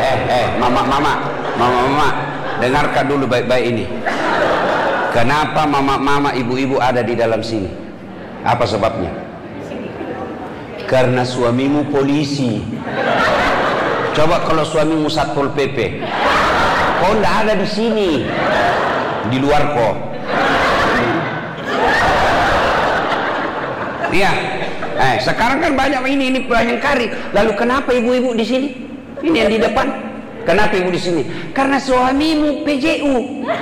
Mama, dengarkan dulu baik-baik ini. Kenapa mama, ibu-ibu ada di dalam sini? Apa sebabnya? Karena suamimu polisi. Coba kalau suamimu Satpol PP, kau nggak ada di sini, di luar kok. Iya. Sekarang kan banyak ini banyak kari. Lalu kenapa ibu-ibu di sini? Ini yang di depan. Kenapa ibu di sini? Karena suamimu PJU.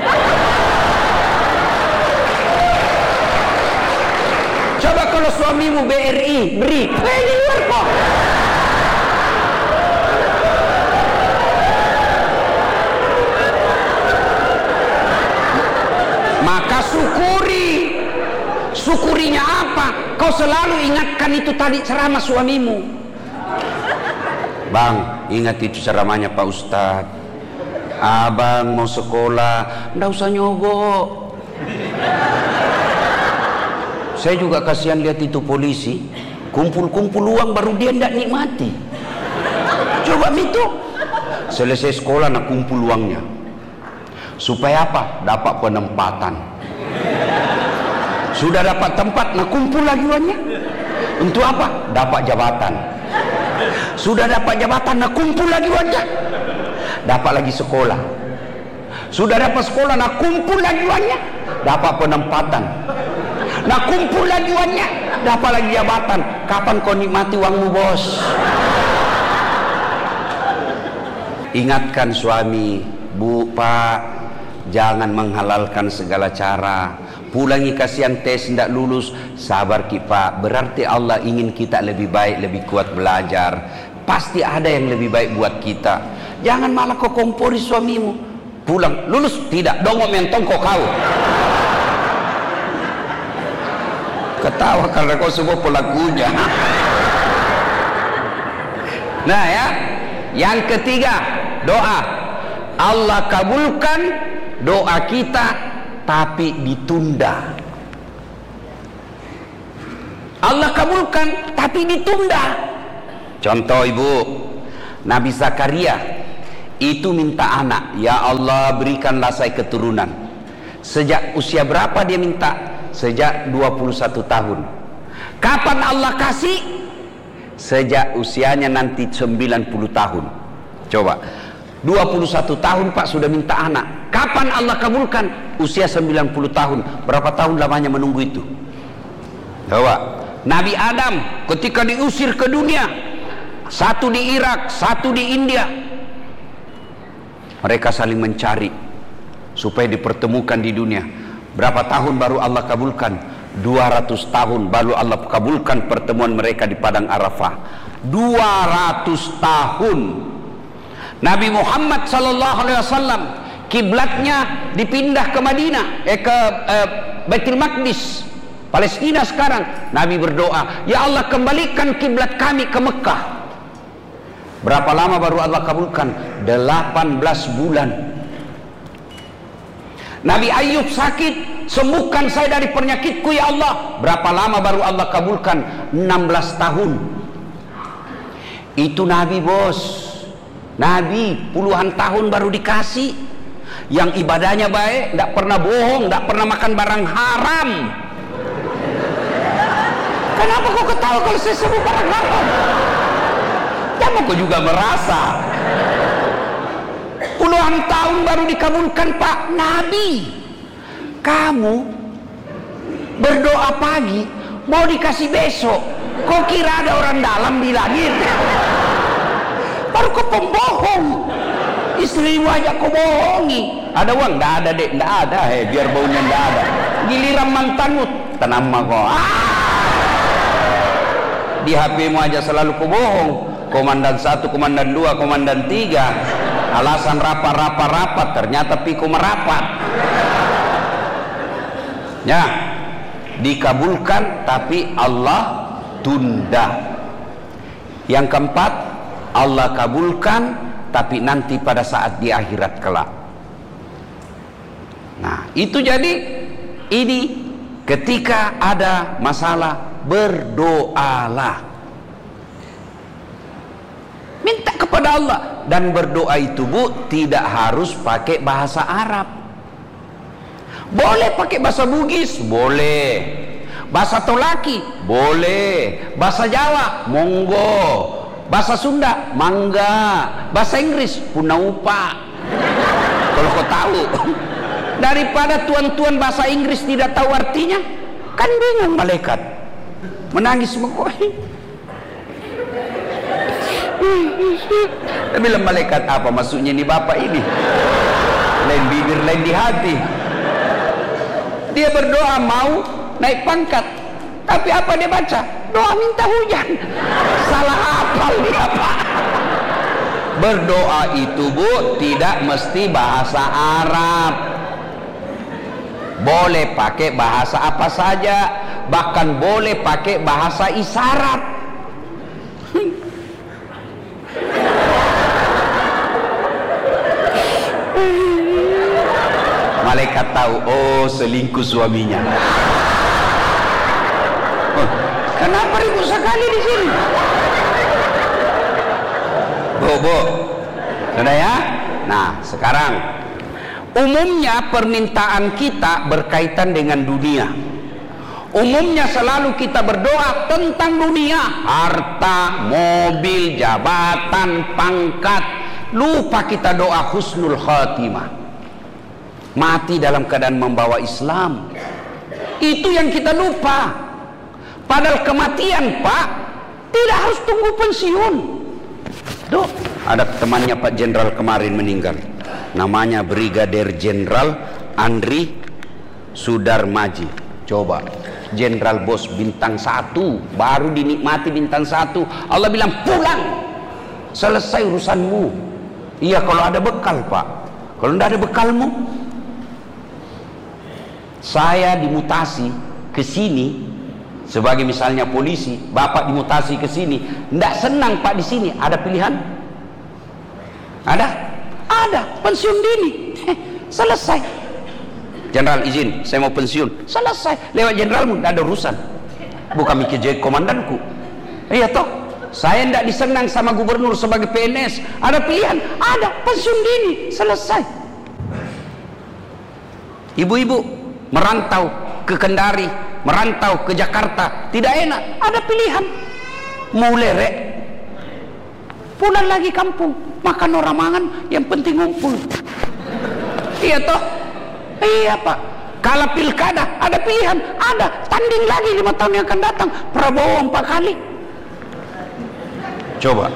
Coba kalau suamimu BRI, BRI, di luar kok. Maka syukurinya apa? Kau selalu ingatkan itu tadi ceramah suamimu. Bang, ingat itu ceramahnya Pak Ustadz. Abang mau sekolah, nggak usah nyogok. Saya juga kasihan lihat itu polisi kumpul-kumpul uang baru dia nggak nikmati. Coba itu selesai sekolah nak kumpul uangnya. Supaya apa? Dapat penempatan. Sudah dapat tempat, nak kumpul lagi uangnya. Untuk apa? Dapat jabatan. Sudah dapat jabatan, nak kumpul lagi uangnya. Dapat lagi sekolah. Sudah dapat sekolah, nak kumpul lagi uangnya. Dapat penempatan. Nak kumpul lagi uangnya. Dapat lagi jabatan. Kapan kau nikmati uangmu, bos? Ingatkan suami, Bu, Pak, jangan menghalalkan segala cara. Pulangi kasihan tes tidak lulus, sabar Pak, berarti Allah ingin kita lebih baik, lebih kuat belajar. Pasti ada yang lebih baik buat kita. Jangan malah kau kompori suamimu. Pulang lulus tidak, dongo mentong kau. Ketawa karena kau semua pelakunya. Nah ya, yang ketiga, doa. Allah kabulkan doa kita tapi ditunda. Allah kabulkan tapi ditunda. Contoh ibu, Nabi Zakaria itu minta anak, ya Allah berikanlah saya keturunan. Sejak usia berapa dia minta? Sejak 21 tahun. Kapan Allah kasih? Sejak usianya nanti 90 tahun. Coba 21 tahun Pak sudah minta anak. Kapan Allah kabulkan? Usia 90 tahun. Berapa tahun lamanya menunggu itu? Coba. Nabi Adam ketika diusir ke dunia, satu di Irak, satu di India. Mereka saling mencari supaya dipertemukan di dunia. Berapa tahun baru Allah kabulkan? 200 tahun baru Allah kabulkan pertemuan mereka di padang Arafah. 200 tahun. Nabi Muhammad sallallahu alaihi wasallam kiblatnya dipindah ke Madinah, ke Baitul Maqdis, Palestina sekarang. Nabi berdoa, ya Allah kembalikan kiblat kami ke Mekah. Berapa lama baru Allah kabulkan? 18 bulan. Nabi Ayub sakit, sembuhkan saya dari penyakitku ya Allah. Berapa lama baru Allah kabulkan? 16 tahun. Itu Nabi bos. Nabi puluhan tahun baru dikasih. Yang ibadahnya baik, tidak pernah bohong, tidak pernah makan barang haram. Kenapa kau ketawa kalau saya sebut barang haram? Jangan kau juga merasa. Puluhan tahun baru dikabulkan Pak. Nabi, kamu berdoa pagi mau dikasih besok. Kau kira ada orang dalam di langit? Baru kau pembohong. Istri wajah kau bohongi. Ada uang? Nggak ada dek, nggak ada. Biar baunya nggak ada. Giliran mantanmu, tenang mah kau. Di HP-mu aja selalu kau bohong. Komandan 1, komandan 2, komandan 3. Alasan rapat, ternyata piku merapat. Ya, dikabulkan tapi Allah tunda. Yang keempat, Allah kabulkan tapi nanti pada saat di akhirat kelak. Nah, itu jadi ini ketika ada masalah berdoalah. minta kepada Allah. Dan berdoa itu Bu tidak harus pakai bahasa Arab. Boleh pakai bahasa Bugis, boleh. Bahasa Tolaki, boleh. Bahasa Jawa, monggo. Bahasa Sunda, mangga. Bahasa Inggris, punaupa. Kalau kau tahu. Daripada tuan-tuan bahasa Inggris tidak tahu artinya, kan bingung malaikat. Menangis semua. Bilang malaikat, apa maksudnya ini bapak ini? Lain bibir, lain di hati. Dia berdoa mau naik pangkat, tapi apa dia baca? Doa minta hujan. Salah hafal dia Pak. Berdoa itu Bu tidak mesti bahasa Arab. Boleh pakai bahasa apa saja, bahkan boleh pakai bahasa isyarat. Malaikat tahu, oh selingkuh suaminya. Oh, kenapa ribut sekali di sini? Bu, sudah ya? Nah, sekarang umumnya permintaan kita berkaitan dengan dunia. Umumnya selalu kita berdoa tentang dunia, harta, mobil, jabatan, pangkat. Lupa kita doa husnul khatimah. Mati dalam keadaan membawa Islam. Itu yang kita lupa. Padahal kematian Pak tidak harus tunggu pensiun. Tuh, ada temannya Pak Jenderal kemarin meninggal. Namanya Brigadir Jenderal Andri Sudarmaji. Coba, Jenderal bos bintang 1, baru dinikmati bintang 1. Allah bilang pulang, selesai urusanmu. Iya kalau ada bekal Pak. Kalau tidak ada bekalmu. Saya dimutasi ke sini sebagai misalnya polisi, bapak dimutasi ke sini, tidak senang Pak di sini. Ada pilihan? Ada pensiun dini. Selesai. Jenderal izin, saya mau pensiun. Selesai. Lewat jenderalmu, tidak ada urusan. Bukan mikir jadi komandanku. Iya toh. Saya tidak disenang sama gubernur sebagai PNS. Ada pilihan? Ada pensiun dini. Selesai. Ibu-ibu merantau ke Kendari, merantau ke Jakarta, tidak enak, ada pilihan. Mau lerek, pulang lagi kampung, makan orang mangan, yang penting ngumpul. Iya toh? Iya Pak. Kalau pilkada ada pilihan, ada tanding lagi 5 tahun yang akan datang, Prabowo 4 kali. Coba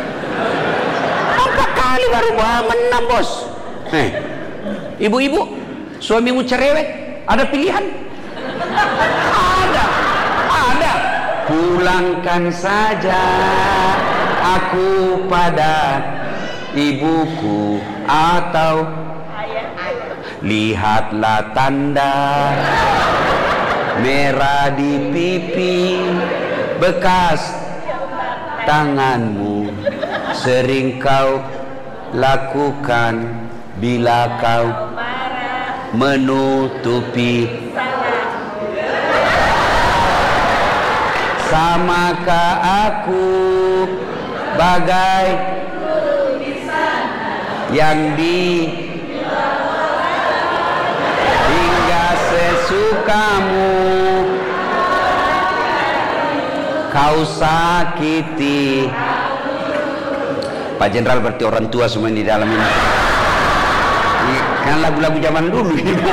4 kali baru menang bos. Ibu-ibu, suamimu cerewet, ada pilihan? Ada. Pulangkan saja aku pada ibuku, atau lihatlah tanda merah di pipi, bekas tanganmu sering kau lakukan bila kau menutupi. Samakah aku bagai yang hingga sesukamu kau sakiti. Pak Jenderal berarti orang tua semua di dalam ini. Kan lagu-lagu zaman dulu ini Bu.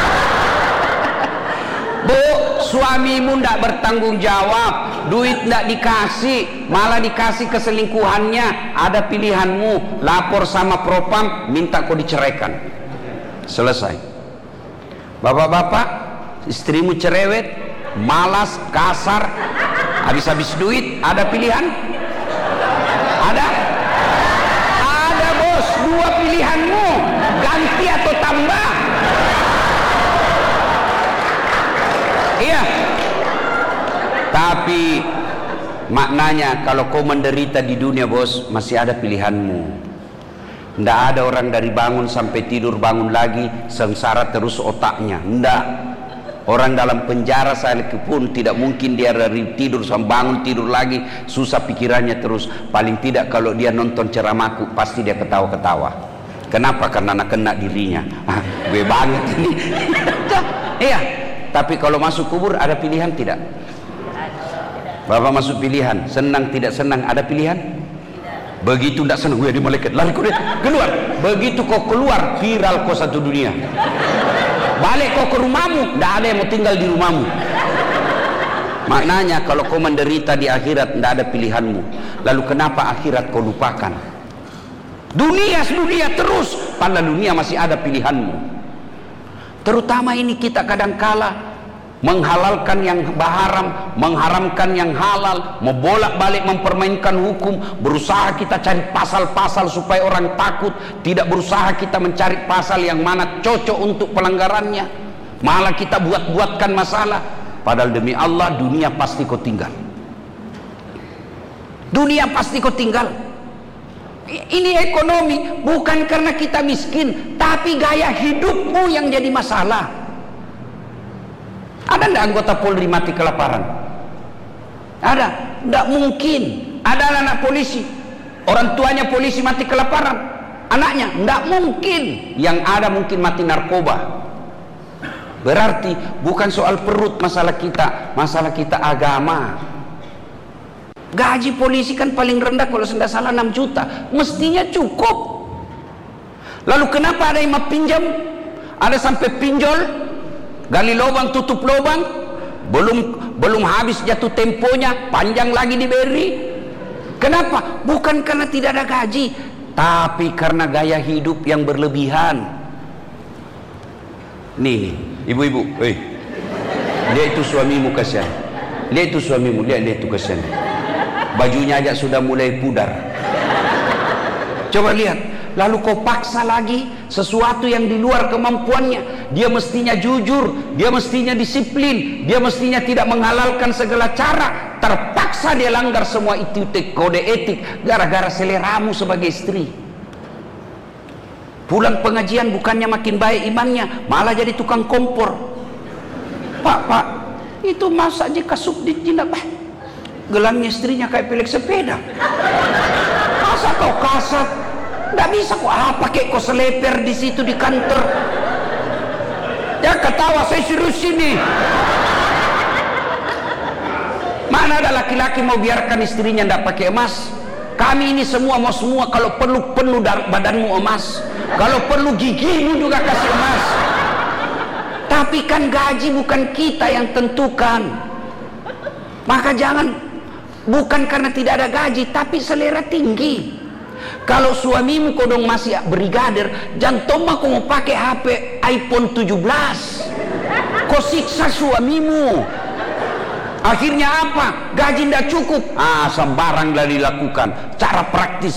Bu, suamimu tidak bertanggung jawab, duit tidak dikasih, malah dikasih keselingkuhannya. Ada pilihanmu, lapor sama propam, minta kau diceraikan. Selesai. Bapak-bapak, istrimu cerewet, malas, kasar, habis-habis duit, ada pilihan? Ada bos, 2 pilihanmu, ganti atau tambah. Iya. Tapi maknanya kalau kau menderita di dunia bos, masih ada pilihanmu. Tidak ada orang dari bangun sampai tidur bangun lagi sengsara terus otaknya. Tidak. Orang dalam penjara saya pun tidak mungkin dia dari tidur sampai bangun tidur lagi, susah pikirannya terus. Paling tidak kalau dia nonton ceramahku pasti dia ketawa-ketawa. Kenapa? Karena nak kena dirinya. Gue banget ini. Iya. Tapi kalau masuk kubur ada pilihan tidak? Bapak masuk pilihan, senang tidak senang ada pilihan? Begitu tidak senang, gue di malaikat lari keluar. Begitu kau keluar, viral kau satu dunia. Balik kau ke rumahmu, tidak ada yang mau tinggal di rumahmu. Maknanya kalau kau menderita di akhirat tidak ada pilihanmu. Lalu kenapa akhirat kau lupakan? Dunia terus, padahal dunia masih ada pilihanmu. Terutama ini kita kadangkala menghalalkan yang haram, mengharamkan yang halal, membolak-balik mempermainkan hukum, berusaha kita cari pasal-pasal supaya orang takut, tidak berusaha kita mencari pasal yang mana cocok untuk pelanggarannya, malah kita buat-buatkan masalah. Padahal demi Allah dunia pasti kau tinggal. Dunia pasti kau tinggal. Ini ekonomi bukan karena kita miskin, tapi gaya hidupmu yang jadi masalah. Ada enggak anggota Polri mati kelaparan? Ada? Enggak mungkin. Ada anak polisi, orang tuanya polisi mati kelaparan, anaknya? Enggak mungkin. Yang ada mungkin mati narkoba. Berarti bukan soal perut masalah kita agama. Gaji polisi kan paling rendah kalau tidak salah 6 juta, mestinya cukup. Lalu kenapa ada yang mau pinjam? Ada sampai pinjol, gali lubang tutup lubang, belum habis jatuh temponya, panjang lagi diberi. Kenapa? Bukan karena tidak ada gaji, tapi karena gaya hidup yang berlebihan. Nih ibu-ibu, lihat itu suamimu kasihan, lihat itu suamimu, lihat itu kasihan, bajunya aja sudah mulai pudar. Coba lihat. Lalu kau paksa lagi sesuatu yang di luar kemampuannya. Dia mestinya jujur, dia mestinya disiplin, dia mestinya tidak menghalalkan segala cara. Terpaksa dia langgar semua itu kode etik gara-gara seleramu sebagai istri. Pulang pengajian bukannya makin baik imannya, malah jadi tukang kompor. Pak, itu masa jika subdit tidak gelangnya istrinya kayak pelek sepeda. Masa kau kasar? Nggak bisa kok pakai kok seleper di situ di kantor. Ya ketawa, saya serius sini. Mana ada laki-laki mau biarkan istrinya nggak pakai emas? Kami ini semua mau semua, kalau perlu badanmu emas, kalau perlu gigimu juga kasih emas. Tapi kan gaji bukan kita yang tentukan. Maka jangan, bukan karena tidak ada gaji, tapi selera tinggi. Kalau suamimu kodong masih brigadir, jantung mah kau mau pakai HP iPhone 17, kau siksa suamimu. Akhirnya apa? Gaji tidak cukup, sembarang lah dilakukan. Cara praktis,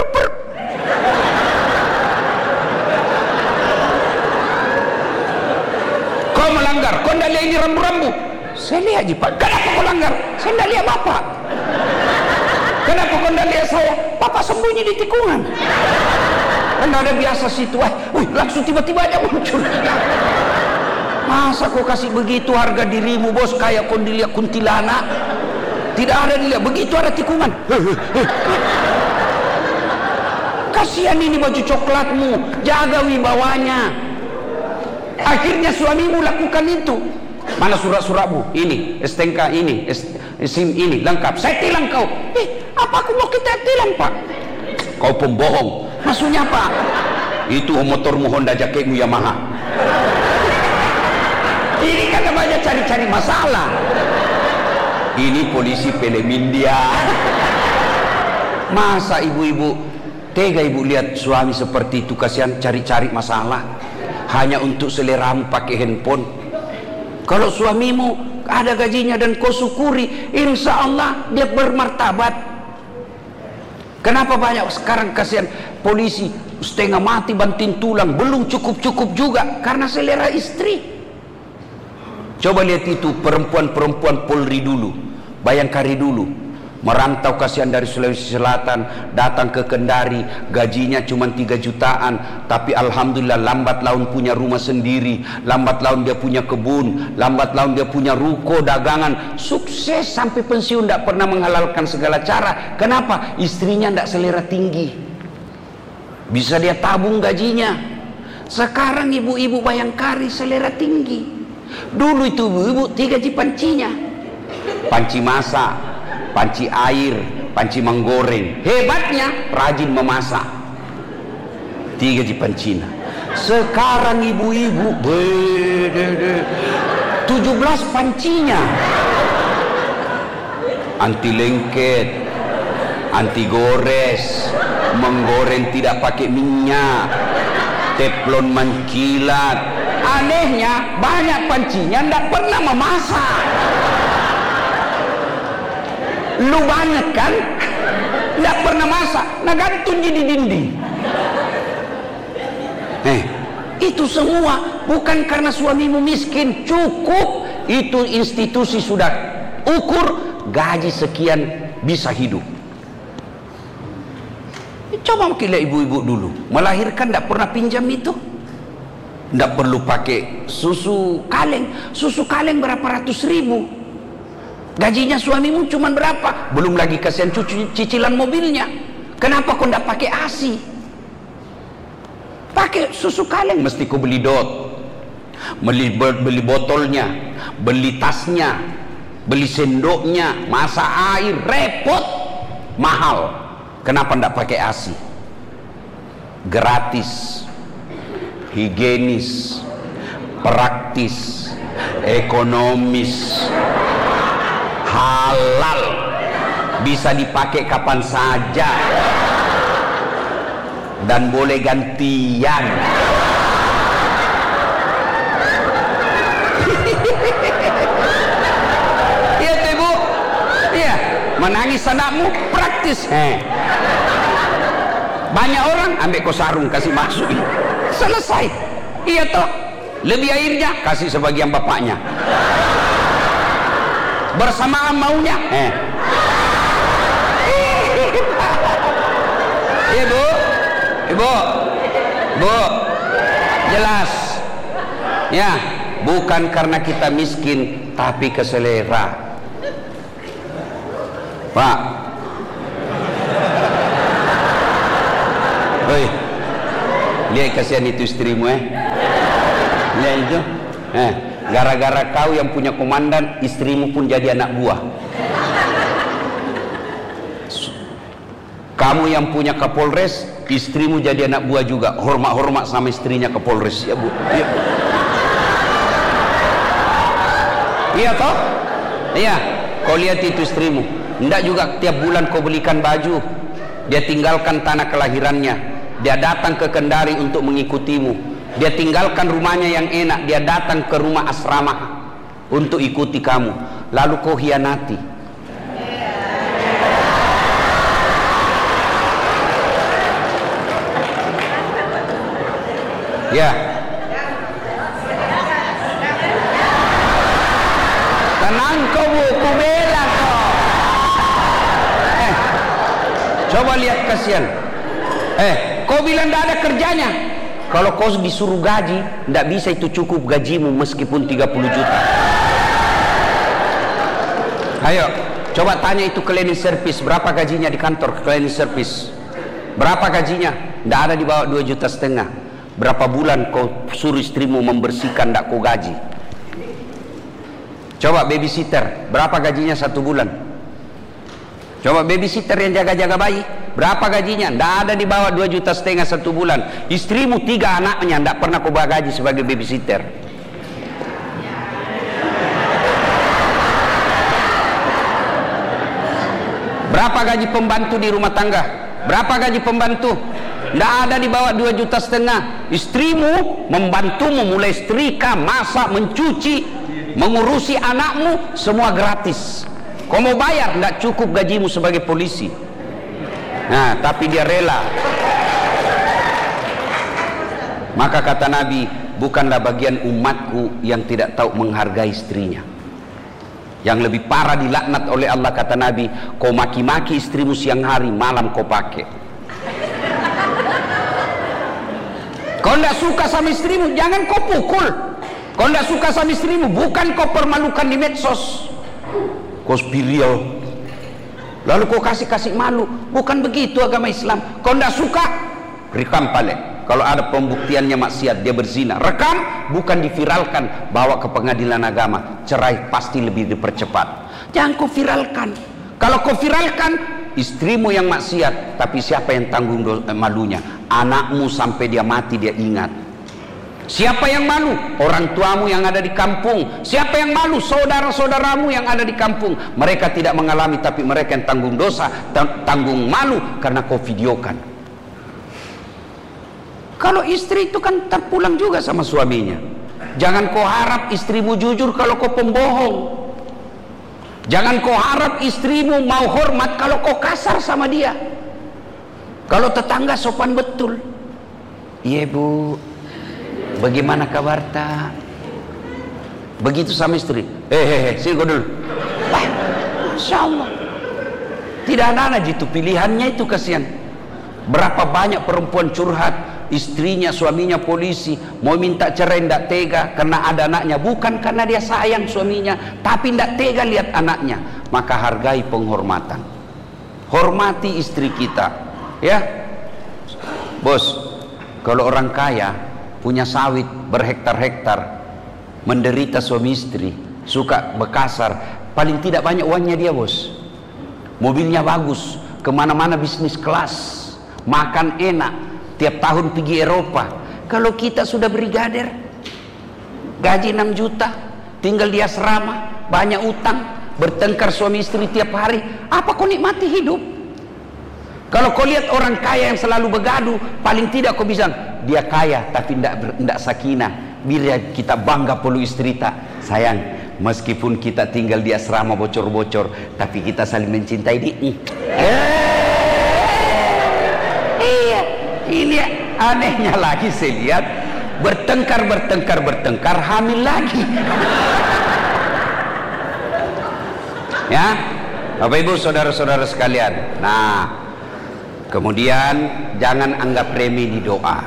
kau melanggar, kau tidak lihat ini rambu-rambu. Saya lihat je Pak. Kenapa kau langgar? Saya tidak lihat Bapak. Kenapa kau tidak lihat saya? Bapak sembunyi di tikungan. Kan ada biasa situ, langsung tiba-tiba aja muncul. Masa kau kasih begitu harga dirimu bos, kayak kau dilihat kuntilanak? Tidak ada dilihat, begitu ada tikungan. Kasihan ini baju coklatmu, jaga wibawanya. Akhirnya suamimu lakukan itu. Mana surat-suratmu? Ini, STNK ini, SIM ini, lengkap. Saya tilang kau. Apa aku mau kita tilang Pak? Kau pembohong. Maksudnya apa? Itu motormu Honda, jaketmu Yamaha. Ini kan namanya cari-cari masalah. Ini polisi film India. Masa ibu-ibu tega ibu lihat suami seperti itu, kasihan cari-cari masalah hanya untuk seleramu pakai handphone. Kalau suamimu ada gajinya dan kau syukuri, insya Allah dia bermartabat. Kenapa banyak sekarang kasihan polisi setengah mati banting tulang, belum cukup-cukup juga karena selera istri. Coba lihat itu perempuan-perempuan Polri dulu, Bayangkari dulu, merantau kasihan dari Sulawesi Selatan datang ke Kendari, gajinya cuma 3 jutaan, tapi alhamdulillah lambat laun punya rumah sendiri, lambat laun dia punya kebun, lambat laun dia punya ruko dagangan, sukses sampai pensiun, tidak pernah menghalalkan segala cara. Kenapa? Istrinya tidak selera tinggi, bisa dia tabung gajinya. Sekarang ibu-ibu Bayangkari selera tinggi. Dulu itu ibu-ibu 3 gaji pancinya, panci masak, panci air, panci menggoreng. Hebatnya rajin memasak, 3 gaji pancina. Sekarang ibu-ibu 17 pancinya, anti lengket, anti gores, menggoreng tidak pakai minyak, teflon menkilat. Anehnya banyak pancinya tidak pernah memasak. Lu banget kan, tidak pernah masak, nah gantung di dinding. Itu semua bukan karena suamimu miskin, cukup itu institusi sudah ukur gaji sekian bisa hidup. Coba kita ibu-ibu dulu melahirkan tidak pernah pinjam itu, tidak perlu pakai susu kaleng berapa ratus ribu. Gajinya suamimu cuma berapa? Belum lagi kasihan cicilan mobilnya. Kenapa kau tidak pakai ASI? Pakai susu kaleng. Mesti kau beli beli botolnya, beli tasnya, beli sendoknya, masak air, repot, mahal. Kenapa tidak pakai ASI? Gratis, higienis, praktis, ekonomis, halal, bisa dipakai kapan saja dan boleh gantian. Iya tuh ibu, iya, menangis anakmu praktis. Banyak orang ambil kau sarung kasih masuk, selesai. Iya toh, lebih airnya kasih sebagian bapaknya, bersamaan maunya. Ibu, jelas ya, bukan karena kita miskin tapi keselera. Pak, oi, lihat kasihan itu istrimu, lihat itu, gara-gara kau yang punya komandan, istrimu pun jadi anak buah. Kamu yang punya Kapolres, istrimu jadi anak buah juga. Hormat-hormat sama istrinya Kapolres, ya bu. Iya, iya toh? Iya. Kau lihat itu istrimu, tidak juga tiap bulan kau belikan baju. Dia tinggalkan tanah kelahirannya, dia datang ke Kendari untuk mengikutimu. Dia tinggalkan rumahnya yang enak, dia datang ke rumah asrama untuk ikuti kamu. Lalu kau hianati. Ya, tenang kau bu, ku bela kau. Coba lihat kasihan. Kau bilang tidak ada kerjanya. Kalau kau disuruh gaji, tidak bisa itu cukup gajimu meskipun 30 juta. Ayo, coba tanya itu cleaning service, berapa gajinya di kantor cleaning service? Berapa gajinya? Tidak ada di bawah 2,5 juta. Berapa bulan kau suruh istrimu membersihkan, tidak kau gaji? Coba babysitter, berapa gajinya 1 bulan? Coba babysitter yang jaga-jaga bayi, berapa gajinya? Tidak ada di bawah 2,5 juta 1 bulan. Istrimu 3 anaknya, tidak pernah kau gaji sebagai babysitter. Berapa gaji pembantu di rumah tangga? Berapa gaji pembantu? Tidak ada di bawah 2,5 juta. Istrimu membantumu mulai setrika, masak, mencuci, mengurusi anakmu, semua gratis. Kau mau bayar, tidak cukup gajimu sebagai polisi. Nah, tapi dia rela. Maka kata Nabi, bukanlah bagian umatku yang tidak tahu menghargai istrinya. Yang lebih parah dilaknat oleh Allah, kata Nabi, kau maki-maki istrimu siang hari, malam kau pakai. Kau tidak suka sama istrimu, jangan kau pukul. Kau tidak suka sama istrimu, bukan kau permalukan di medsos. Kau spirial, lalu kau kasih malu. Bukan begitu agama Islam. Kau tidak suka, rekam paling. Kalau ada pembuktiannya maksiat, dia berzina, rekam, bukan diviralkan, bawa ke pengadilan agama. Cerai pasti lebih dipercepat. Jangan kau viralkan. Kalau kau viralkan, istrimu yang maksiat, tapi siapa yang tanggung malunya? Anakmu sampai dia mati dia ingat. Siapa yang malu? Orang tuamu yang ada di kampung. Siapa yang malu? Saudara-saudaramu yang ada di kampung. Mereka tidak mengalami, tapi mereka yang tanggung dosa, tanggung malu karena kau videokan. Kalau istri itu kan terpulang juga sama suaminya. Jangan kau harap istrimu jujur kalau kau pembohong. Jangan kau harap istrimu mau hormat kalau kau kasar sama dia. Kalau tetangga sopan betul. Iya bu, bagaimana kabar tak? Begitu sama istri. Sini kau dulu. Masya Allah. Tidak ada gitu pilihannya itu, kasihan. Berapa banyak perempuan curhat, istrinya, suaminya polisi, mau minta cerai tidak tega karena ada anaknya, bukan karena dia sayang suaminya, tapi tidak tega lihat anaknya. Maka hargai penghormatan, hormati istri kita, ya bos. Kalau orang kaya punya sawit berhektar-hektar, menderita suami istri, suka berkasar, paling tidak banyak uangnya dia bos, mobilnya bagus, kemana-mana bisnis kelas, makan enak, tiap tahun pergi Eropa. Kalau kita sudah brigadir, gaji 6 juta, tinggal di asrama, banyak utang, bertengkar suami istri tiap hari, apa kau nikmati hidup? Kalau kau lihat orang kaya yang selalu bergaduh, paling tidak kau bisa, dia kaya tapi tidak sakinah. Biar kita bangga perlu istri tak, sayang, meskipun kita tinggal di asrama bocor-bocor, tapi kita saling mencintai Iya, ini anehnya lagi saya lihat, bertengkar, hamil lagi. Ya, Bapak Ibu, saudara-saudara sekalian. Nah, kemudian jangan anggap remeh di doa.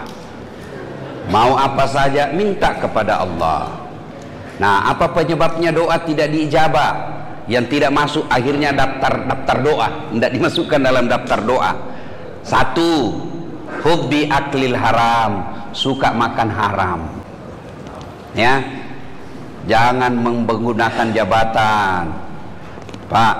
Mau apa saja minta kepada Allah. Nah, apa penyebabnya doa tidak diijabah? Yang tidak masuk akhirnya daftar doa, tidak dimasukkan dalam daftar doa. Satu, hubbi aklil haram, suka makan haram. Ya, jangan menggunakan jabatan. Pak,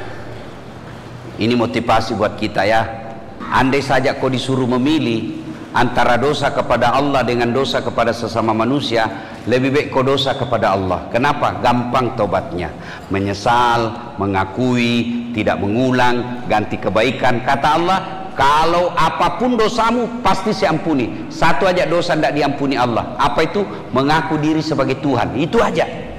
ini motivasi buat kita ya. Andai saja kau disuruh memilih antara dosa kepada Allah dengan dosa kepada sesama manusia, lebih baik kau dosa kepada Allah. Kenapa? Gampang tobatnya, menyesal, mengakui, tidak mengulang, ganti kebaikan. Kata Allah, kalau apapun dosamu pasti saya ampuni. Satu aja dosa tidak diampuni Allah. Apa itu? Mengaku diri sebagai Tuhan. Itu aja.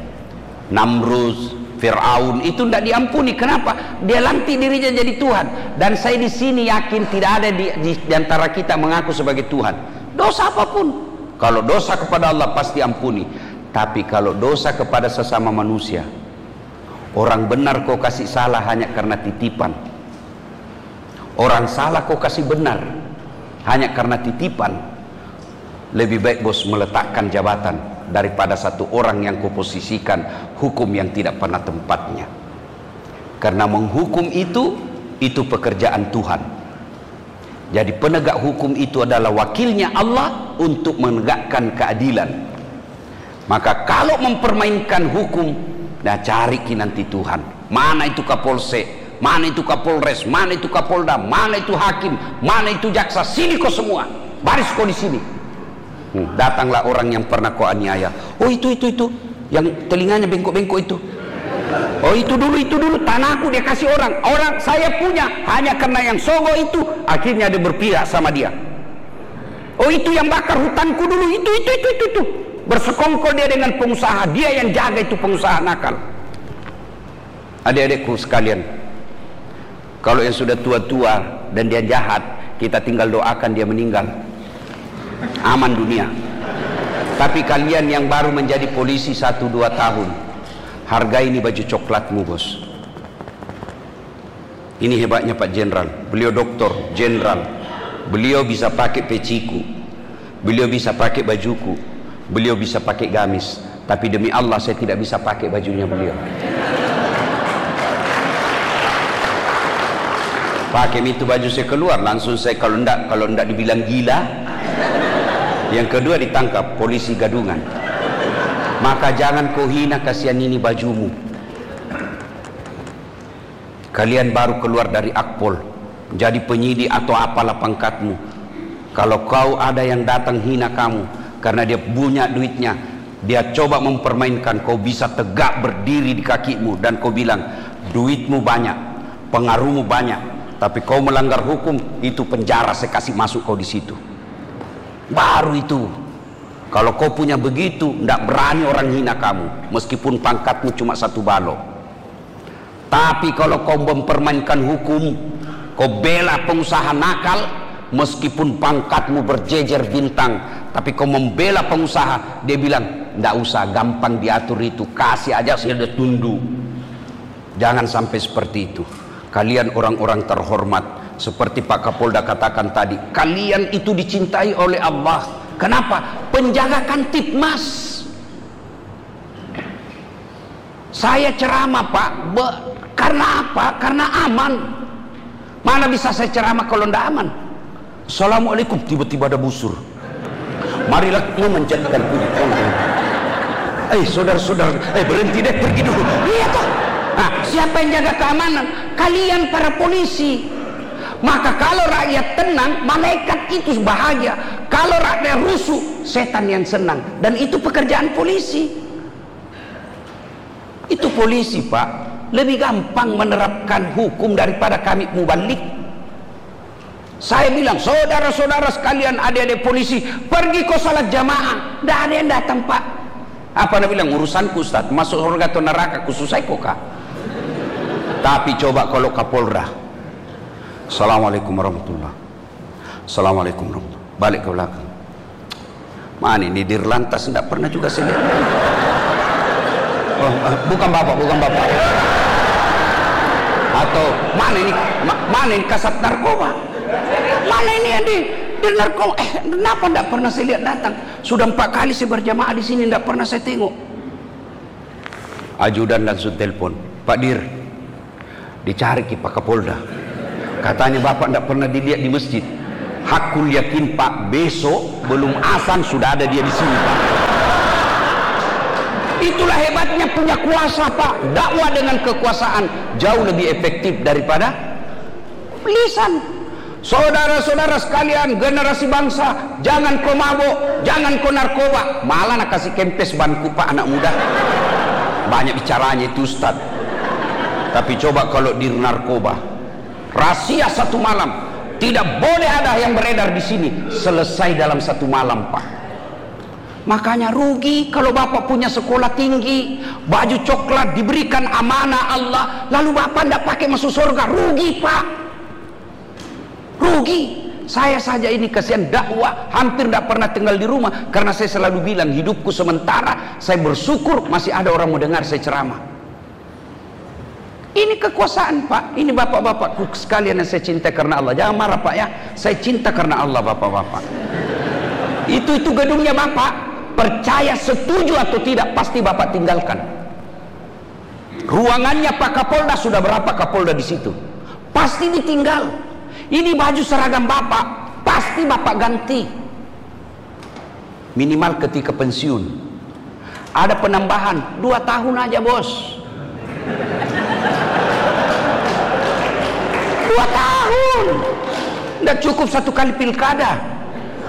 Namrud, Fir'aun itu tidak diampuni. Kenapa? Dia lantik dirinya jadi Tuhan. Dan saya di sini yakin tidak ada di antara kita mengaku sebagai Tuhan. Dosa apapun, kalau dosa kepada Allah pasti ampuni. Tapi kalau dosa kepada sesama manusia, orang benar kau kasih salah hanya karena titipan, orang salah kau kasih benar hanya karena titipan, lebih baik bos meletakkan jabatan daripada satu orang yang kuposisikan hukum yang tidak pernah tempatnya. Karena menghukum itu pekerjaan Tuhan. Jadi penegak hukum itu adalah wakilnya Allah untuk menegakkan keadilan. Maka kalau mempermainkan hukum, nah cari nanti Tuhan. Mana itu Kapolsek, mana itu Kapolres, mana itu Kapolda, mana itu hakim, mana itu jaksa, sini kau semua, baris kau di sini. Datanglah orang yang pernah kau aniaya. Oh itu yang telinganya bengkok-bengkok itu. Oh itu dulu tanahku dia kasih orang saya punya hanya karena yang sogo itu akhirnya dia berpihak sama dia. Oh itu yang bakar hutanku dulu itu bersekongkol dia dengan pengusaha, dia yang jaga itu pengusaha nakal. Adik-adikku sekalian, kalau yang sudah tua-tua dan dia jahat, kita tinggal doakan dia meninggal, aman dunia. Tapi kalian yang baru menjadi polisi 1-2 tahun, Hargai ini baju coklatmu, bos. Ini hebatnya Pak Jenderal. Beliau doktor jenderal. Beliau bisa pakai peciku, beliau bisa pakai bajuku, beliau bisa pakai gamis. Tapi demi Allah saya tidak bisa pakai bajunya beliau. Pakai itu baju saya keluar, langsung saya kalau ndak dibilang gila. Yang kedua ditangkap polisi gadungan. Maka jangan kau hina, kasihan ini bajumu. Kalian baru keluar dari Akpol, jadi penyidik atau apalah pangkatmu. Kalau kau ada yang datang hina kamu karena dia punya duitnya, dia coba mempermainkan, kau bisa tegak berdiri di kakimu dan kau bilang, duitmu banyak, pengaruhmu banyak, tapi kau melanggar hukum, itu penjara, saya kasih masuk kau di situ. Baru itu. Kalau kau punya begitu, tidak berani orang hina kamu, meskipun pangkatmu cuma 1 balok. Tapi kalau kau mempermainkan hukum, kau bela pengusaha nakal, meskipun pangkatmu berjejer bintang, tapi kau membela pengusaha, dia bilang, tidak usah, gampang diatur itu, kasih aja saya udah tunduk. Jangan sampai seperti itu. Kalian orang-orang terhormat, seperti Pak Kapolda katakan tadi, kalian itu dicintai oleh Allah. Kenapa? Penjaga Kamtipmas. Saya ceramah Pak, karena apa? Karena aman. Mana bisa saya ceramah kalau tidak aman? Assalamualaikum, tiba-tiba ada busur. Marilah kita menjadikan puji Tuhan. Saudara-saudara, berhenti deh, pergi dulu. Iya toh. Nah, siapa yang jaga keamanan? Kalian para polisi. Maka kalau rakyat tenang, malaikat itu bahagia. Kalau rakyat rusuh, setan yang senang. Dan itu pekerjaan polisi. Itu polisi Pak, lebih gampang menerapkan hukum daripada kami mubalik. Saya bilang, saudara-saudara sekalian, adik-adik polisi, pergi kau salat jamaah. Tidak ada yang datang Pak. Apa dia bilang, urusanku Ustaz, masuk surga atau neraka khusus saya kok Kak. Tapi coba kalau Kapolda, Assalamualaikum warahmatullah, Assalamualaikum warahmatullah, balik ke belakang. Mana ini Dirlantas, tidak pernah juga saya lihat. Bukan bapak. Atau mana ini kasat narkoba, mana ini yang di narkoba. Kenapa tidak pernah saya lihat datang? Sudah 4 kali saya berjamaah di sini, tidak pernah saya tengok. Ajudan langsung telepon, Pak Dir, dicari ke Pak Kapolda, katanya bapak tidak pernah dilihat di masjid. Hakul yakin Pak, besok belum azan sudah ada dia di sini Pak. Itulah hebatnya punya kuasa Pak. Dakwah dengan kekuasaan jauh lebih efektif daripada lisan. Saudara-saudara sekalian, generasi bangsa, jangan kau mabuk, jangan kau narkoba. Malah nak kasih kempes banku Pak, anak muda. Banyak bicaranya itu Ustaz. Tapi coba kalau di narkoba, rahasia 1 malam, tidak boleh ada yang beredar di sini, selesai dalam 1 malam Pak. Makanya rugi kalau bapak punya sekolah tinggi, baju coklat, diberikan amanah Allah, lalu bapak tidak pakai masuk surga. Rugi Pak, rugi. Saya saja ini kasihan dakwah, hampir tidak pernah tinggal di rumah, karena saya selalu bilang hidupku sementara, saya bersyukur masih ada orang mau dengar saya ceramah. Ini kekuasaan Pak. Ini bapak-bapakku sekalian yang saya cinta karena Allah. Jangan marah Pak ya, saya cinta karena Allah bapak-bapak. Itu gedungnya bapak. Percaya, setuju atau tidak, pasti bapak tinggalkan. Ruangannya Pak Kapolda, sudah berapa Kapolda di situ? Pasti ditinggal. Ini baju seragam bapak, pasti bapak ganti. Minimal ketika pensiun. Ada penambahan 2 tahun aja bos. 2 tahun. Tidak cukup 1 kali pilkada.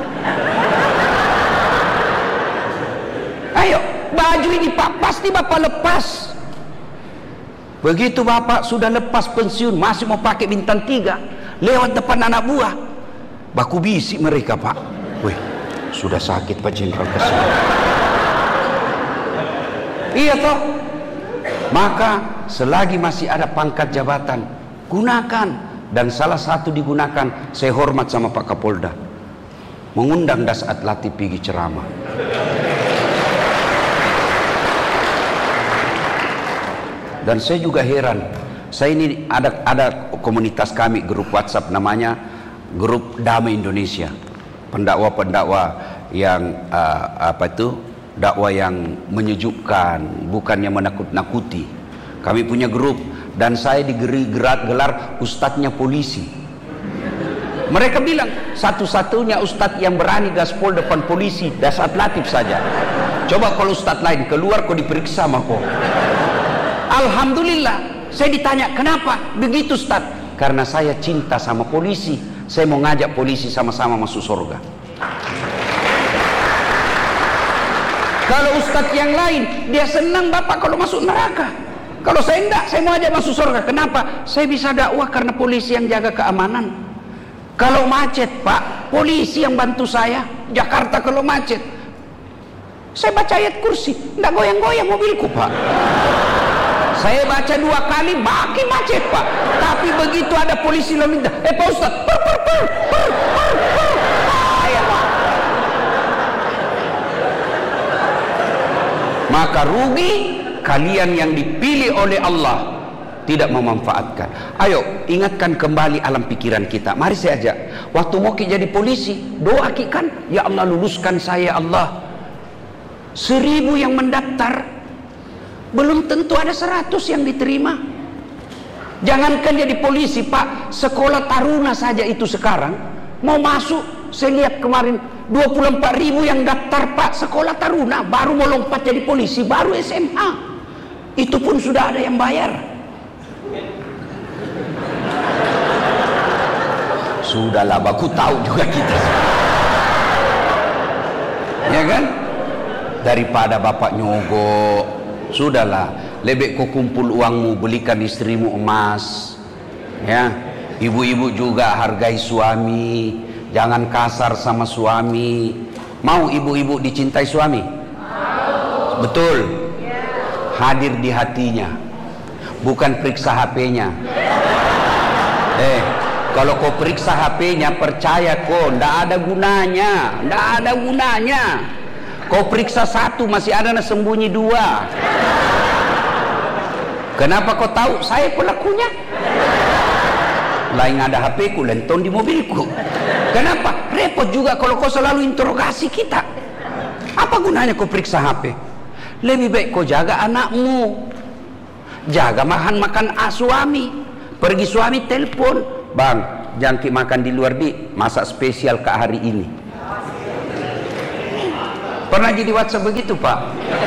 Ayo, baju ini Pak, pasti bapak lepas. Begitu bapak sudah lepas pensiun, masih mau pakai bintang 3, lewat depan anak buah, baku bisik mereka Pak. Wih, sudah sakit Pak Jenderal kesini. Iya toh. Maka selagi masih ada pangkat jabatan, gunakan. Dan salah satu digunakan, saya hormat sama Pak Kapolda, mengundang Dasat Latif pergi ceramah. Dan saya juga heran. Saya ini ada komunitas kami, grup WhatsApp namanya Grup Damai Indonesia. Pendakwa-pendakwa yang dakwah yang menyejukkan, bukan yang menakut-nakuti. Kami punya grup dan saya gelar ustadznya polisi. Mereka bilang satu-satunya ustadz yang berani gaspol depan polisi Dasat Latif saja. Coba kalau ustadz lain keluar kok diperiksa sama kok. Alhamdulillah, saya ditanya kenapa begitu ustadz? Karena saya cinta sama polisi. Saya mau ngajak polisi sama-sama masuk surga. Kalau ustadz yang lain dia senang bapak kalau masuk neraka. Kalau saya enggak, saya mau ajak masuk surga. Kenapa? Saya bisa dakwah karena polisi yang jaga keamanan. Kalau macet pak, polisi yang bantu saya. Jakarta kalau macet, saya baca ayat kursi, enggak goyang-goyang mobilku pak. Saya baca 2 kali, makin macet pak. Tapi begitu ada polisi lalu minta, Pak Ustaz, ayah pak. Maka rugi kalian yang dipilih oleh Allah tidak memanfaatkan. Ayo ingatkan kembali alam pikiran kita. Mari saya ajak, waktu mau jadi polisi, doa kan, ya Allah luluskan saya Allah. 1000 yang mendaftar, belum tentu ada 100 yang diterima. Jangankan jadi polisi pak, sekolah taruna saja itu sekarang mau masuk. Saya lihat kemarin 24.000 yang daftar pak, sekolah taruna, baru mau lompat jadi polisi, baru SMA. Itu pun sudah ada yang bayar. Sudahlah, aku tahu juga kita. Ya kan? Daripada bapak nyogok, sudahlah, lebih kau kumpul uangmu, belikan istrimu emas. Ya, ibu-ibu juga hargai suami, jangan kasar sama suami. Mau ibu-ibu dicintai suami? Betul. Hadir di hatinya, bukan periksa HP-nya. Kalau kau periksa HP-nya, percaya kok, ndak ada gunanya, ndak ada gunanya. Kau periksa 1, masih ada sembunyi 2. Kenapa kau tahu? Saya pelakunya. Lain ada HP ku, lenton di mobilku. Kenapa? Repot juga kalau kau selalu interogasi kita. Apa gunanya kau periksa HP? Lebih baik kau jaga anakmu, jaga makan suami. Pergi suami telepon, bang, jangkit makan di luar di, masak spesial ke hari ini. Pernah jadi WhatsApp begitu pak?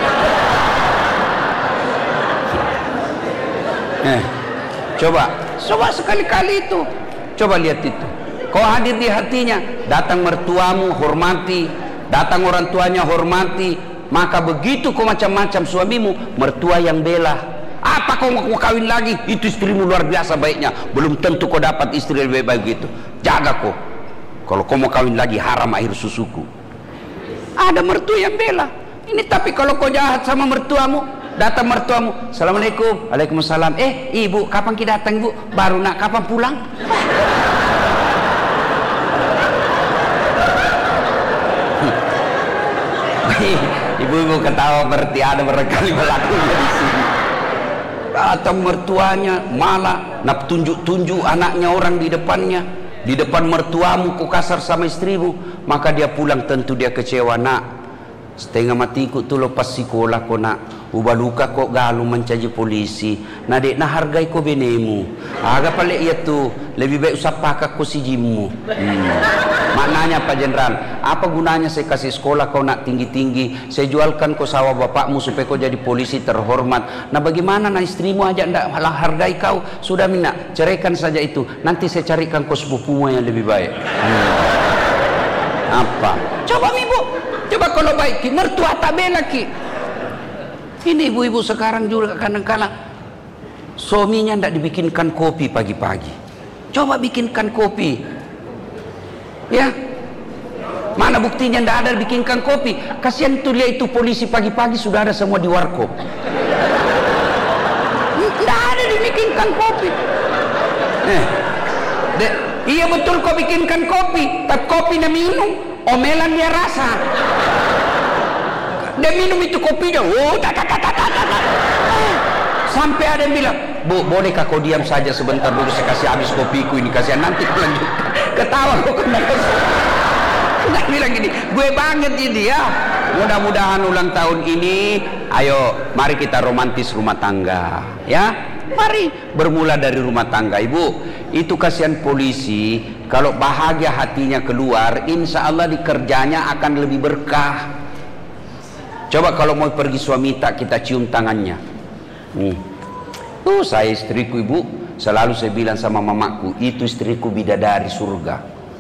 Coba sekali-kali itu, coba lihat itu. Kau hadir di hatinya, datang mertuamu hormati, datang orang tuanya hormati. Maka begitu kau macam-macam suamimu, mertua yang bela. Apa kau mau kawin lagi? Itu istrimu luar biasa baiknya. Belum tentu kau dapat istri lebih baik gitu. Jaga kau. Kalau kau mau kawin lagi, haram air susuku. Ada mertua yang bela. Ini tapi kalau kau jahat sama mertuamu, datang mertuamu, Assalamualaikum, Waalaikumsalam. Ibu, kapan kita datang ibu? Baru nak, kapan pulang? Ibu-ibu ketawa berarti ada berkali berlakunya di sini. Datang mertuanya malah nak tunjuk-tunjuk anaknya orang di depannya. Di depan mertuamu kau kasar sama istrimu, maka dia pulang tentu dia kecewa. Nak, setengah matiku tu lepas sekolah kau nak, ubah luka kau galu mencaji polisi. Nah dek, nah hargai kau benemu. Agak paling iya tu, lebih baik usah pakai kau si jimu. Maknanya Pak Jenderal, apa gunanya saya kasih sekolah kau nak tinggi-tinggi, saya jualkan kau sawah bapakmu supaya kau jadi polisi terhormat. Nah bagaimana nah istrimu aja ndak malah hargai kau? Sudah Mina, ceraikan saja itu. Nanti saya carikan kau sepupumu yang lebih baik. Apa? Coba ibu, coba kalau baik ki, mertua tak bela ki. Ini ibu-ibu sekarang juga kadang-kadang suaminya ndak dibikinkan kopi pagi-pagi. Coba bikinkan kopi. Ya, mana buktinya ndak ada bikinkan kopi? Kasihan tuh dia itu polisi pagi-pagi sudah ada semua di warkop. Ndak ada dibikinkan kopi. Iya betul kau bikinkan kopi, tapi kopi dia minum, omelan dia rasa. Dia minum itu kopinya, Sampai ada yang bilang, Bu, bolehkah kau diam saja sebentar dulu, saya kasih habis kopiku ini, kasihan nanti kau lanjutkan. Ketawa kok kena. Nggak bilang gini, gue banget ini ya. Mudah-mudahan ulang tahun ini, ayo mari kita romantis rumah tangga, ya. Mari bermula dari rumah tangga. Ibu, itu kasihan polisi, kalau bahagia hatinya keluar, insya Allah di kerjanya akan lebih berkah. Coba kalau mau pergi suami tak, kita cium tangannya. Saya istriku, Ibu, selalu saya bilang sama mamaku, itu istriku bidadari surga.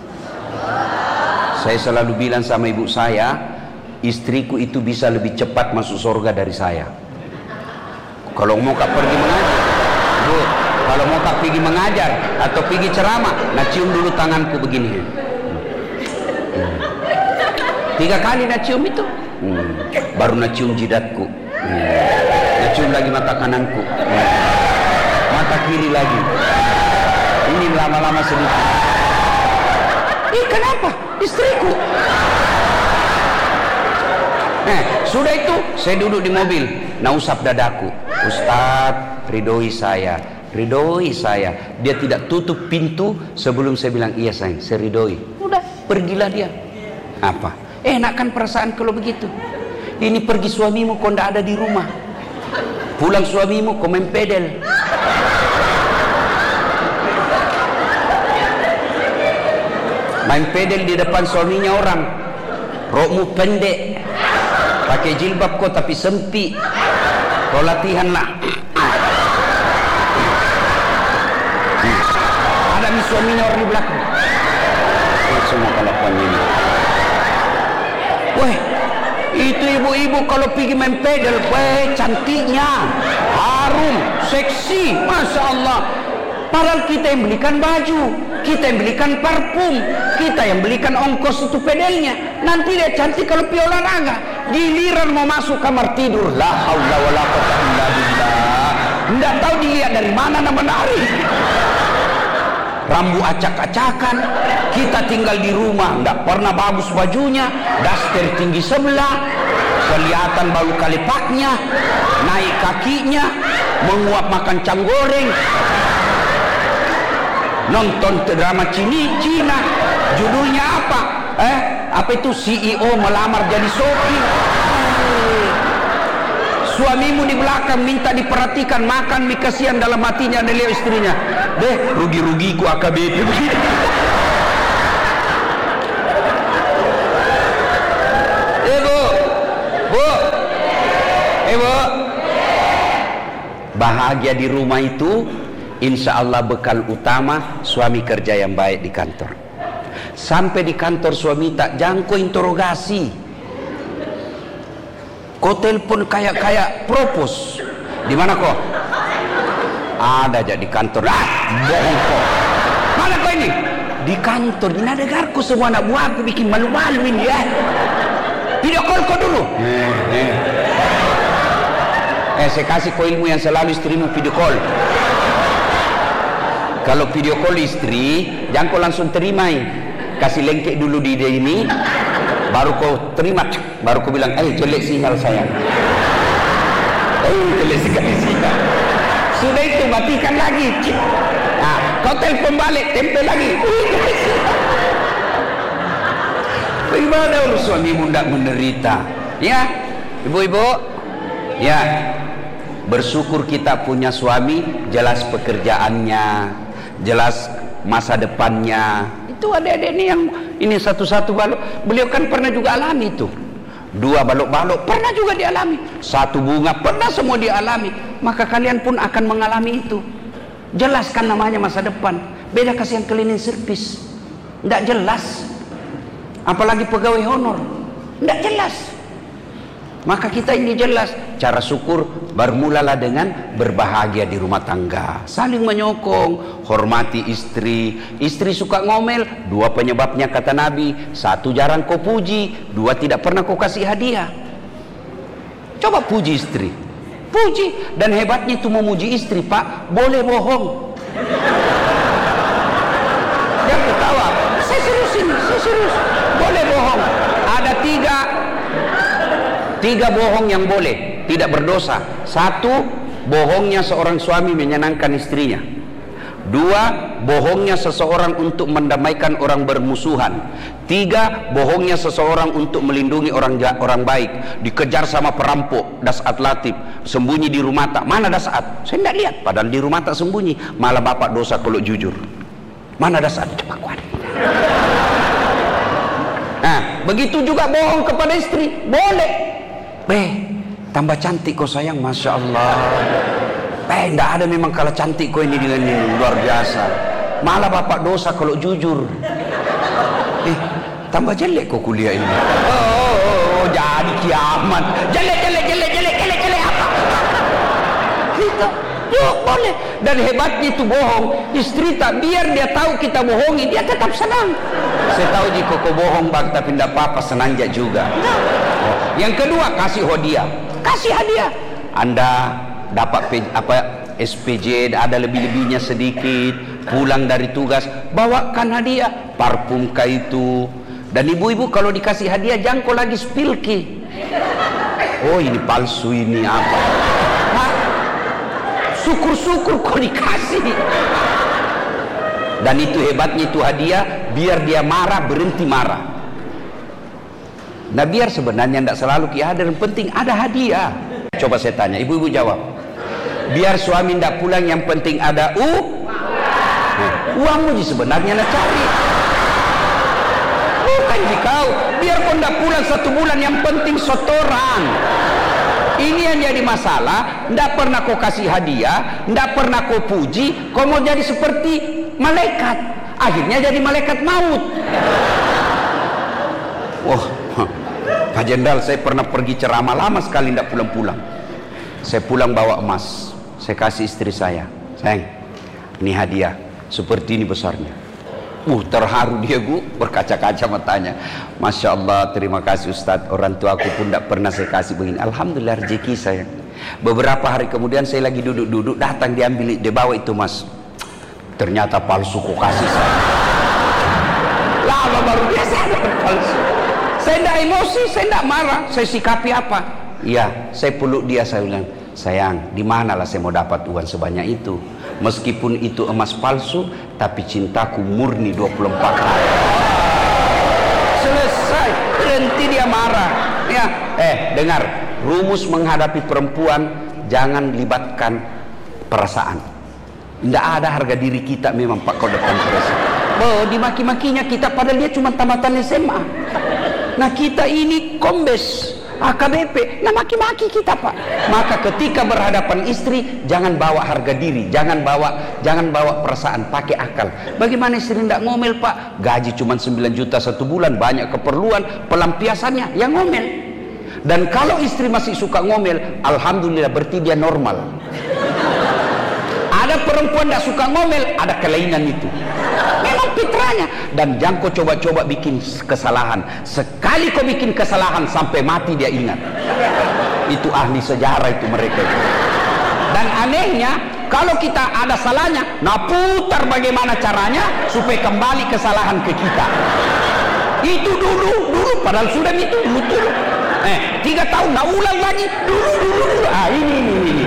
Saya selalu bilang sama ibu saya, istriku itu bisa lebih cepat masuk surga dari saya. Kalau mau kak pergi mengajar, Bu, kalau mau kak pergi mengajar atau pergi ceramah, nah cium dulu tanganku begini. 3 kali nak cium itu, baru nak cium jidatku, nak cium lagi mata kananku, mata kiri lagi. Ini lama-lama sedikit. Kenapa? Istriku. Sudah itu saya duduk di mobil, nah usap dadaku. Ustadz, ridhoi saya, ridhoi saya. Dia tidak tutup pintu sebelum saya bilang iya sayang, saya ridhoi. Udah, pergilah dia. Apa? Enak kan perasaan kalau begitu. Ini pergi suamimu kau tidak ada di rumah, pulang suamimu kau main pedel. Main pedel di depan suaminya orang, rokmu pendek, pakai jilbab kau tapi sempit, kau latihan lah. Ada nih suaminya orang di belakang, semua kelakuan ini. Weh, itu ibu-ibu kalau pergi main pedel, weh cantiknya, harum, seksi, masya Allah. Padahal kita yang belikan baju, kita yang belikan parfum, kita yang belikan ongkos itu pedelnya. Nanti dia cantik kalau pergi olahraga, giliran mau masuk kamar tidur, la haula wala quwwata illa billah. Enggak tahu dilihat dari mana nama menari. Rambut acak-acakan, kita tinggal di rumah, enggak pernah bagus bajunya, daster tinggi sebelah, kelihatan bau kalepaknya, naik kakinya, menguap makan cang goreng. Nonton drama Cina, judulnya apa? Apa itu CEO melamar jadi sopir. Suamimu di belakang minta diperhatikan, makan mie kasihan, dalam hatinya ada lihat istrinya. Deh, rugi-rugiku AKBP begini. Bu, bahagia di rumah itu insya Allah bekal utama suami kerja yang baik di kantor. Sampai di kantor suami tak jangkau interogasi. Kau telepon kayak propose. Di mana kau? Ada aja di kantor. Bohong kau. Mana kau ini? Di kantor. Ini ada garku semua anak buahku bikin malu-malu ini ya. Video call kau dulu. Saya kasih kau ilmu yang selalu istrimu video call. Kalau video call istri, jangan kau langsung terima. Kasih lengkek dulu di dia ini, baru kau terima, baru kau bilang, jelek sinyal sayang. Jelek sekali sinyal. Sudah itu matikan lagi. Nah, kau telepon balik, tempel lagi. Bagaimana suamimu tidak menderita? Ya, ibu-ibu. Ya, bersyukur kita punya suami, jelas pekerjaannya, jelas masa depannya. Itu adik-adik ini yang ini satu-satu balok. Beliau kan pernah juga alami itu. 2 balok-balok pernah juga dialami. 1 bunga pernah semua dialami. Maka kalian pun akan mengalami itu. Jelaskan namanya masa depan. Beda kasih yang cleaning service. Tidak jelas. Apalagi pegawai honor. Tidak jelas. Maka kita ini jelas. Cara syukur bermulalah dengan berbahagia di rumah tangga, saling menyokong, hormati istri. Istri suka ngomel, 2 penyebabnya kata Nabi. 1 jarang kau puji, 2 tidak pernah kau kasih hadiah. Coba puji istri, puji. Dan hebatnya itu memuji istri, Pak, boleh bohong. Dia ketawa, saya serius ini, saya serius. Boleh bohong. Ada 3 bohong yang boleh, tidak berdosa. 1, bohongnya seorang suami menyenangkan istrinya. 2, bohongnya seseorang untuk mendamaikan orang bermusuhan. 3, bohongnya seseorang untuk melindungi orang baik. Dikejar sama perampok, Dasat Latif, sembunyi di rumah tak. Mana Dasat? Saya tidak lihat, padahal di rumah tak sembunyi. Malah bapak dosa kalau jujur. Mana Dasat? Cepat kuat. Nah, begitu juga bohong kepada istri, boleh. Tambah cantik kau sayang, Masya Allah. Tidak ada memang kalau cantik kau ini dengan ini, luar biasa. Malah bapak dosa kalau jujur. Tambah jelek kau kuliah ini. Jadi kiamat. Jelek apa? Kita boleh. Dan hebatnya itu bohong, istri tak biar dia tahu kita bohongi, dia tetap senang. Saya tahu jika kau bohong bang, tapi tidak apa-apa, senang juga. Yang kedua, kasih hadiah. Kasih hadiah. Anda dapat SPJ ada lebih-lebihnya sedikit, pulang dari tugas bawakan hadiah, parfum kah itu. Dan ibu-ibu kalau dikasih hadiah jangan kau lagi spilki. Oh ini palsu, ini apa? Syukur-syukur kau dikasih. Dan itu hebatnya itu hadiah, biar dia marah berhenti marah. Nah biar sebenarnya tidak selalu ada, yang penting ada hadiah. Coba saya tanya, ibu-ibu jawab. Biar suami tidak pulang, yang penting ada uangmu sebenarnya nak cari. Bukan kau, biar kau tidak pulang 1 bulan, yang penting setoran. Ini yang jadi masalah. Tidak pernah kau kasih hadiah, tidak pernah kau puji, kau mau jadi seperti malaikat, akhirnya jadi malaikat maut. Pak Jenderal, saya pernah pergi ceramah lama sekali tidak pulang-pulang. Saya pulang bawa emas, saya kasih istri saya, sayang, ini hadiah, seperti ini besarnya. Terharu dia berkaca-kaca matanya. Masya Allah, terima kasih Ustadz, orang tua aku pun tidak pernah saya kasih begini. Alhamdulillah rezeki saya. Beberapa hari kemudian saya lagi duduk-duduk, datang diambil, dia bawa itu mas. Ternyata palsu, kok kasih saya. Lama baru dia sadar palsu. Saya tidak emosi, saya tidak marah, saya sikapi apa? Iya, saya peluk dia, saya bilang, sayang, di manalah saya mau dapat uang sebanyak itu? Meskipun itu emas palsu, tapi cintaku murni 24 hari. Selesai, berhenti dia marah. Ya, dengar, rumus menghadapi perempuan, jangan libatkan perasaan. Tidak ada harga diri kita memang Pak kau depan perasaan. Dimaki-makinya kita, padahal dia cuma tamatan SMA. Nah kita ini kombes AKBP, nah maki-maki kita Pak. Maka ketika berhadapan istri, jangan bawa harga diri, jangan bawa perasaan, pakai akal. Bagaimana istri tidak ngomel Pak? Gaji cuma 9 juta 1 bulan, banyak keperluan, pelampiasannya yang ngomel. Dan kalau istri masih suka ngomel, alhamdulillah berarti dia normal. Ada perempuan tidak suka ngomel, ada kelainan itu. Memang fitrahnya. Dan jangan kau coba-coba bikin kesalahan. Sekali kau bikin kesalahan sampai mati dia ingat. Itu ahli sejarah itu mereka. Dan anehnya, kalau kita ada salahnya, nah putar bagaimana caranya supaya kembali kesalahan ke kita. Itu dulu, padahal sudah itu dulu. 3 tahun, nah ulang lagi, dulu. Ini.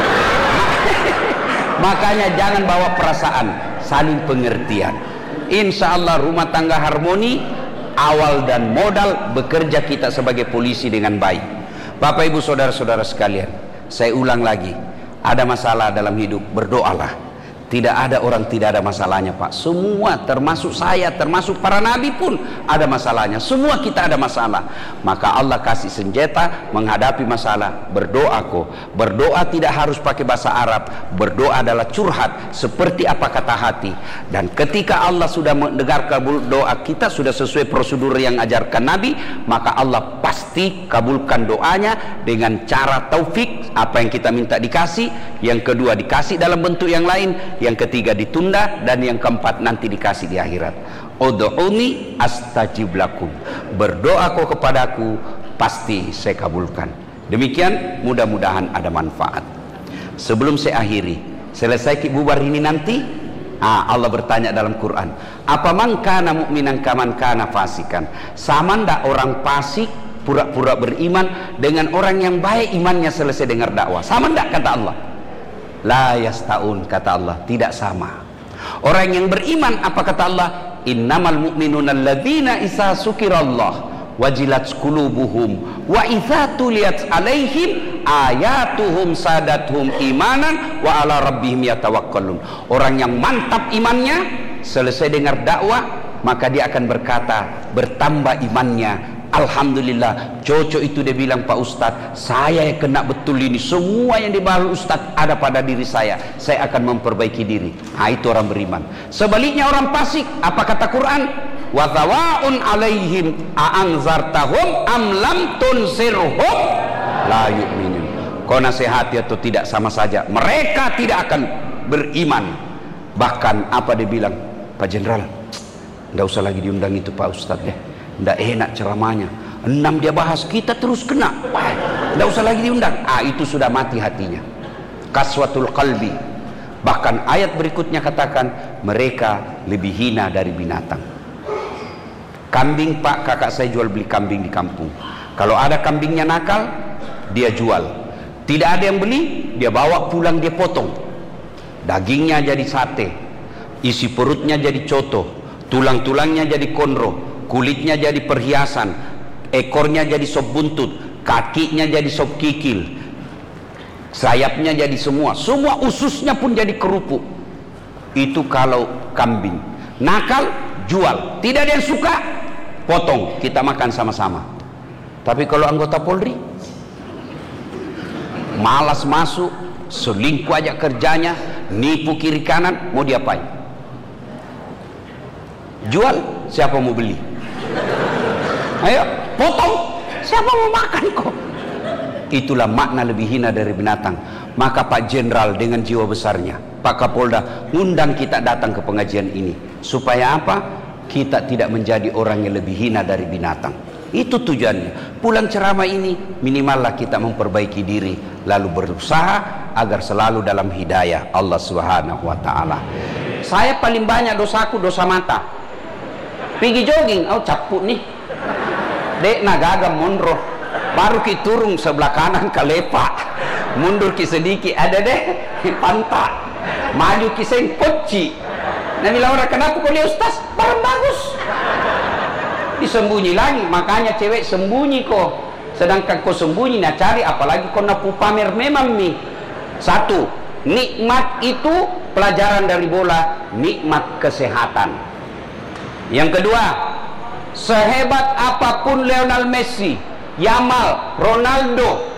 Makanya jangan bawa perasaan, saling pengertian. Insya Allah rumah tangga harmoni, awal dan modal bekerja kita sebagai polisi dengan baik. Bapak ibu saudara-saudara sekalian, saya ulang lagi, ada masalah dalam hidup, berdoalah. Tidak ada orang tidak ada masalahnya Pak. Semua termasuk saya, termasuk para nabi pun ada masalahnya. Semua kita ada masalah. Maka Allah kasih senjata menghadapi masalah. Berdoa kok. Berdoa tidak harus pakai bahasa Arab. Berdoa adalah curhat seperti apa kata hati. Dan ketika Allah sudah mendengar kabul doa kita, sudah sesuai prosedur yang ajarkan Nabi, maka Allah pasti kabulkan doanya dengan cara taufik. Apa yang kita minta dikasih. Yang kedua dikasih dalam bentuk yang lain. Yang ketiga ditunda, dan yang keempat nanti dikasih di akhirat. Ud'uni astajib lakum. Berdoa kau kepadaku, pasti saya kabulkan. Demikian, mudah-mudahan ada manfaat. Sebelum saya akhiri, selesai bubar ini nanti, Allah bertanya dalam Quran, apa man kana mu'minan kaman kana fasikan? Sama ndak orang fasik pura-pura beriman dengan orang yang baik imannya selesai dengar dakwah? Sama ndak kata Allah? la yastaun, kata Allah, tidak sama. Orang yang beriman, apa kata Allah? Innamal mu'minuna alladzina isa sukirallah wajilat qulubuhum wa idza tuliyat alaihim ayatuhum sadathum imanan wa ala rabbihim yatawakkalun. Orang yang mantap imannya, selesai dengar dakwah, maka dia akan berkata, bertambah imannya, alhamdulillah, cocok itu dia bilang, Pak Ustadz, saya yang kena betul ini, semua yang dibahas Ustadz ada pada diri saya akan memperbaiki diri. Nah, itu orang beriman. Sebaliknya orang fasik, apa kata Quran? Wa thawaun alaihim a'anzartahum am lam tunsirhum la yu'minun. Kau nasihati atau tidak sama saja, mereka tidak akan beriman. Bahkan apa dia bilang? Pak Jenderal, enggak usah lagi diundang itu Pak Ustadz deh, enggak enak ceramahnya, 6 dia bahas, kita terus kena, enggak usah lagi diundang. Itu sudah mati hatinya, kaswatul qalbi. Bahkan ayat berikutnya katakan, mereka lebih hina dari binatang. Kambing, Pak, kakak saya jual beli kambing di kampung. Kalau ada kambingnya nakal, dia jual. Tidak ada yang beli, dia bawa pulang, dia potong. Dagingnya jadi sate, isi perutnya jadi coto, tulang-tulangnya jadi konro, kulitnya jadi perhiasan, ekornya jadi sop buntut, kakinya jadi sop kikil, sayapnya jadi semua ususnya pun jadi kerupuk. Itu kalau kambing nakal, jual. Tidak ada yang suka, potong, kita makan sama-sama. Tapi kalau anggota Polri malas masuk, selingkuh aja kerjanya, nipu kiri kanan, mau diapain? Jual, siapa mau beli? Ayo, potong, siapa mau makan kok? Itulah makna lebih hina dari binatang. Maka Pak Jenderal dengan jiwa besarnya, Pak Kapolda, undang kita datang ke pengajian ini. Supaya apa? Kita tidak menjadi orang yang lebih hina dari binatang. Itu tujuannya. Pulang ceramah ini, minimallah kita memperbaiki diri, lalu berusaha agar selalu dalam hidayah Allah Subhanahu wa Ta'ala. Saya paling banyak dosaku dosa mata. Pergi jogging, capuk nih, dek nagagam mundur, baru ki turun sebelah kanan ke lepak, mundur ki sedikit, ada deh pantat, maju ki seng poci. Nabi Laura, kenapa kau lihat Ustaz? Barang bagus, disembunyi lagi. Makanya cewek sembunyi kok, sedangkan kau sembunyi nak cari, apalagi kau nak pamer. Memang nih, satu, nikmat itu pelajaran dari bola, nikmat kesehatan. Yang kedua, sehebat apapun Lionel Messi, Yamal, Ronaldo,